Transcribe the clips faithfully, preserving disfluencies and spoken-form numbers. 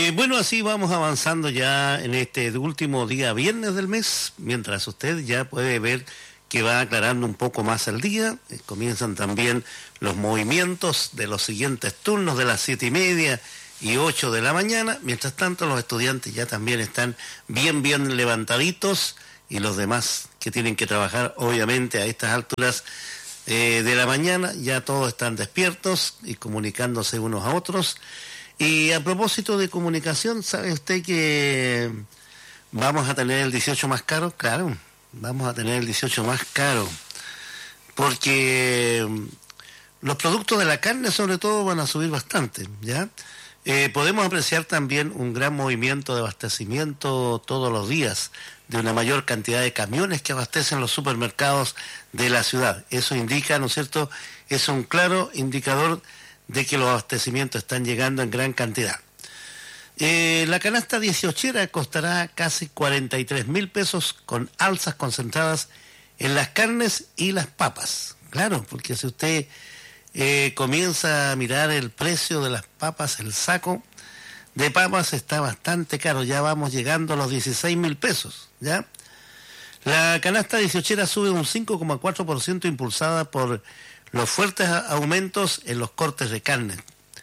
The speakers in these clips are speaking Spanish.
Eh, bueno, así vamos avanzando ya en este último día viernes del mes, mientras usted ya puede ver que va aclarando un poco más el día. Eh, comienzan también los movimientos de los siguientes turnos de las siete y media y ocho de la mañana. Mientras tanto, los estudiantes ya también están bien, bien levantaditos, y los demás que tienen que trabajar, obviamente, a estas alturas eh, de la mañana, ya todos están despiertos y comunicándose unos a otros. Y a propósito de comunicación, ¿sabe usted que vamos a tener el dieciocho más caro? Claro, vamos a tener el dieciocho más caro, porque los productos de la carne, sobre todo, van a subir bastante, ¿ya? Eh, podemos apreciar también un gran movimiento de abastecimiento todos los días, de una mayor cantidad de camiones que abastecen los supermercados de la ciudad. Eso indica, ¿no es cierto?, es un claro indicador de que los abastecimientos están llegando en gran cantidad. Eh, la canasta dieciochera costará casi cuarenta y tres mil pesos, con alzas concentradas en las carnes y las papas. Claro, porque si usted eh, comienza a mirar el precio de las papas, el saco de papas está bastante caro, ya vamos llegando a los dieciséis mil pesos, ¿ya? La canasta dieciochera sube un cinco coma cuatro por ciento, impulsada por los fuertes aumentos en los cortes de carne.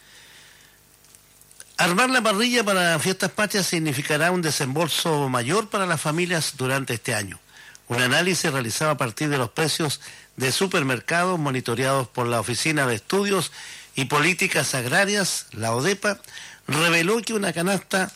Armar la parrilla para Fiestas Patrias significará un desembolso mayor para las familias durante este año. Un análisis realizado a partir de los precios de supermercados monitoreados por la Oficina de Estudios y Políticas Agrarias, la ODEPA, reveló que una canasta,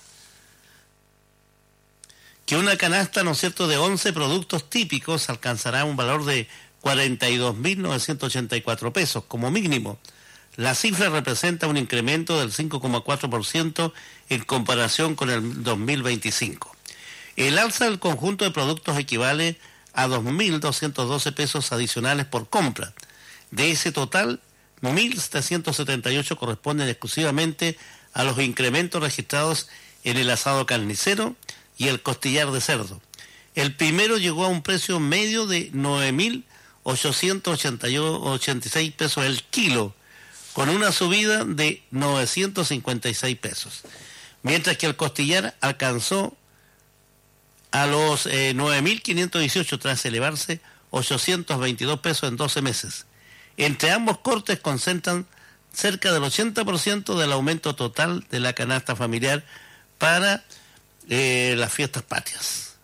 que una canasta, ¿no es cierto?, de once productos típicos alcanzará un valor de cuarenta y dos mil novecientos ochenta y cuatro pesos como mínimo. La cifra representa un incremento del cinco coma cuatro por ciento en comparación con el dos mil veinticinco. El alza del conjunto de productos equivale a dos mil doscientos doce pesos adicionales por compra. De ese total, mil setecientos setenta y ocho corresponden exclusivamente a los incrementos registrados en el asado carnicero y el costillar de cerdo. El primero llegó a un precio medio de nueve mil ochocientos ochenta y seis pesos el kilo, con una subida de novecientos cincuenta y seis pesos, mientras que el costillar alcanzó a los eh, nueve mil quinientos dieciocho tras elevarse ochocientos veintidós pesos en doce meses. Entre ambos cortes concentran cerca del ochenta por ciento del aumento total de la canasta familiar para eh, las Fiestas Patrias.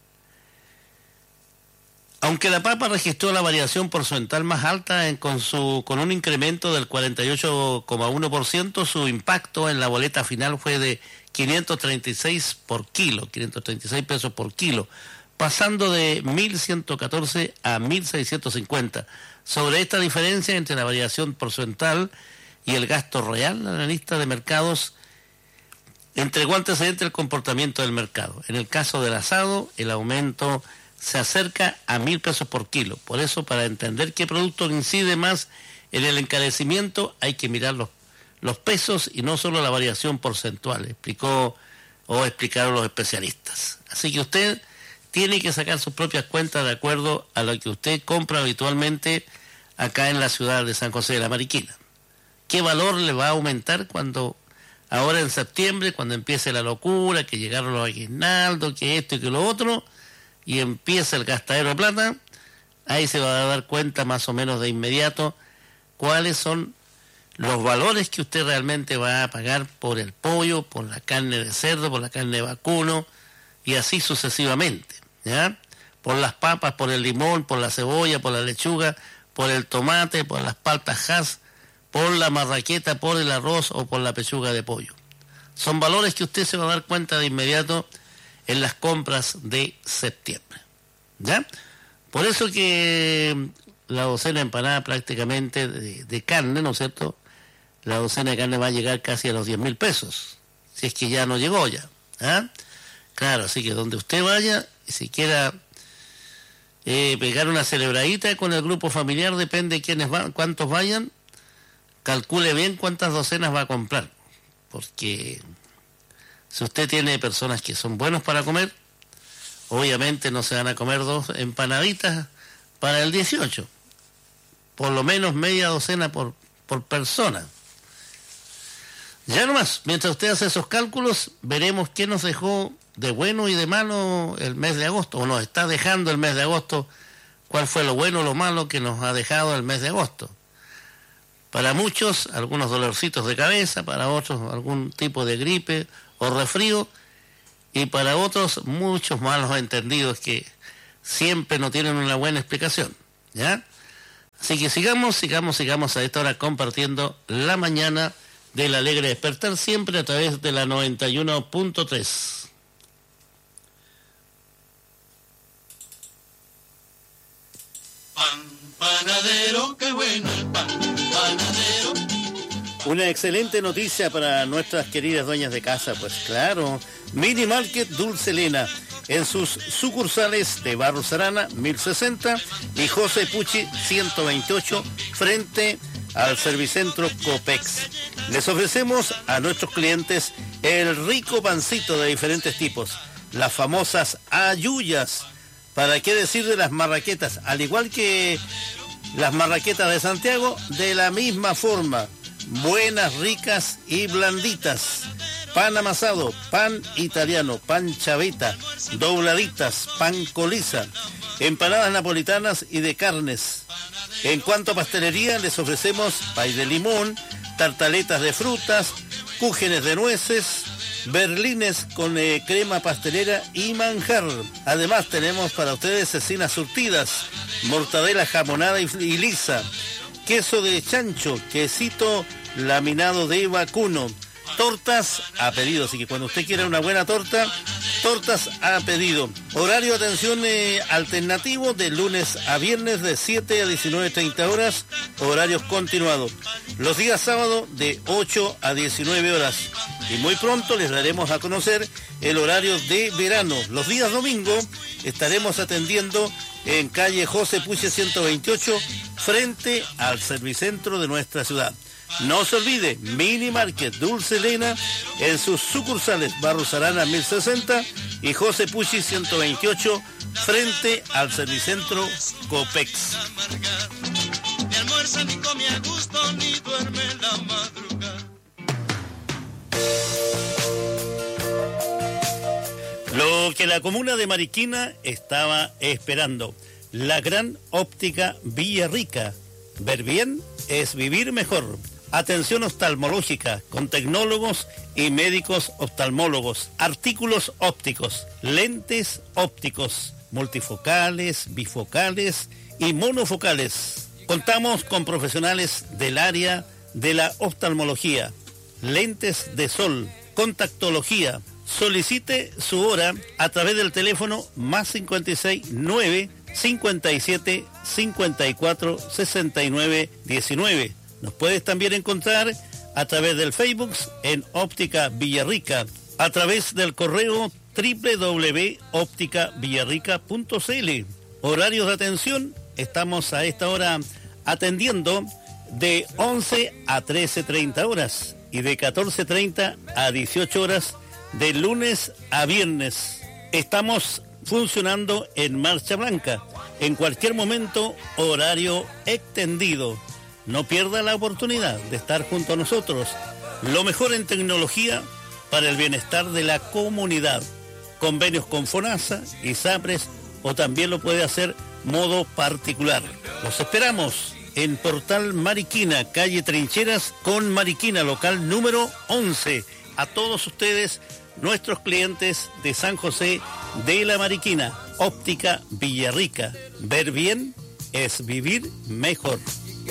Aunque la papa registró la variación porcentual más alta en, con, su, con un incremento del cuarenta y ocho coma uno por ciento, su impacto en la boleta final fue de quinientos treinta y seis por kilo, quinientos treinta y seis pesos por kilo, pasando de mil ciento catorce a mil seiscientos cincuenta. Sobre esta diferencia entre la variación porcentual y el gasto real, la analista de mercados entregó antecedente el comportamiento del mercado. En el caso del asado, el aumento se acerca a mil pesos por kilo. Por eso, para entender qué producto incide más en el encarecimiento, hay que mirar los, los pesos y no solo la variación porcentual, explicó o explicaron los especialistas. Así que usted tiene que sacar sus propias cuentas de acuerdo a lo que usted compra habitualmente acá en la ciudad de San José de la Mariquina. ¿Qué valor le va a aumentar cuando ahora en septiembre, cuando empiece la locura, que llegaron los aguinaldos, que esto y que lo otro, y empieza el gastadero de plata? Ahí se va a dar cuenta más o menos de inmediato cuáles son los valores que usted realmente va a pagar por el pollo, por la carne de cerdo, por la carne de vacuno, y así sucesivamente, ¿ya? Por las papas, por el limón, por la cebolla, por la lechuga, por el tomate, por las paltas Hass, por la marraqueta, por el arroz o por la pechuga de pollo. Son valores que usted se va a dar cuenta de inmediato en las compras de septiembre, ¿ya? Por eso que la docena empanada prácticamente de, de carne, ¿no es cierto?, la docena de carne va a llegar casi a los diez mil pesos, si es que ya no llegó ya, ¿ah? Claro, así que donde usted vaya, y si quiera eh, pegar una celebradita con el grupo familiar, depende de quiénes van, cuántos vayan, calcule bien cuántas docenas va a comprar, porque si usted tiene personas que son buenos para comer, obviamente no se van a comer dos empanaditas para el dieciocho, por lo menos media docena por, por persona. Ya nomás, mientras usted hace esos cálculos, veremos qué nos dejó de bueno y de malo el mes de agosto, o nos está dejando el mes de agosto, cuál fue lo bueno o lo malo que nos ha dejado el mes de agosto. Para muchos, algunos dolorcitos de cabeza, para otros algún tipo de gripe o resfrío, y para otros muchos malos entendidos que siempre no tienen una buena explicación, ¿ya? Así que sigamos, sigamos, sigamos a esta hora compartiendo la mañana del Alegre Despertar, siempre a través de la noventa y uno punto tres. Pan, panadero, qué bueno el pan, panadero. Una excelente noticia para nuestras queridas dueñas de casa, pues claro. Mini Market Dulce Elena, en sus sucursales de Barros Arana, mil sesenta, y José Pucci, ciento veintiocho, frente al Servicentro Copex. Les ofrecemos a nuestros clientes el rico pancito de diferentes tipos, las famosas ayuyas, para qué decir de las marraquetas, al igual que las marraquetas de Santiago, de la misma forma, buenas, ricas y blanditas. Pan amasado, pan italiano, pan chavita, dobladitas, pan coliza, empanadas napolitanas y de carnes. En cuanto a pastelería, les ofrecemos pay de limón, tartaletas de frutas, cúgenes de nueces, berlines con eh, crema pastelera y manjar. Además tenemos para ustedes cecinas surtidas, mortadela jamonada y, y lisa, queso de chancho, quesito laminado de vacuno, tortas a pedido, así que cuando usted quiera una buena torta, tortas a pedido. Horario de atención eh, alternativo de lunes a viernes de siete a diecinueve treinta horas, horarios continuados. Los días sábado de ocho a diecinueve horas. Y muy pronto les daremos a conocer el horario de verano. Los días domingo estaremos atendiendo en calle José Puche ciento veintiocho, frente al Servicentro de nuestra ciudad. No se olvide, Mini Market Dulce Elena en sus sucursales Barros Arana mil sesenta y José Pucci ciento veintiocho, frente al Servicentro Copex. Ni almuerza, ni come a gusto, ni duerme la madrugada. Lo que la comuna de Mariquina estaba esperando, la gran óptica Villarrica. Ver bien es vivir mejor. Atención oftalmológica con tecnólogos y médicos oftalmólogos, artículos ópticos, lentes ópticos, multifocales, bifocales y monofocales. Contamos con profesionales del área de la oftalmología, lentes de sol, contactología. Solicite su hora a través del teléfono más cincuenta y seis nueve cincuenta y siete cincuenta y cuatro sesenta y nueve diecinueve. Nos puedes también encontrar a través del Facebook en Óptica Villarrica, a través del correo doble u doble u doble u punto óptica villarrica punto c l. Horarios de atención, estamos a esta hora atendiendo de once a trece treinta horas y de catorce treinta a dieciocho horas de lunes a viernes. Estamos funcionando en marcha blanca, en cualquier momento horario extendido. No pierda la oportunidad de estar junto a nosotros. Lo mejor en tecnología para el bienestar de la comunidad. Convenios con FONASA y SAPRES, o también lo puede hacer modo particular. Los esperamos en Portal Mariquina, calle Trincheras con Mariquina, local número once. A todos ustedes, nuestros clientes de San José de la Mariquina, Óptica Villarrica. Ver bien es vivir mejor.